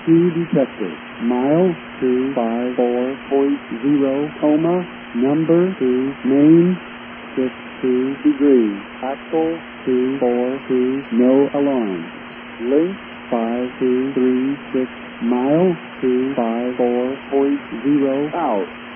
2 detector. Mile 254.0, coma, number 2, main 62 degrees, axle 242, no alarm. Length 5236, mile 254.0 out.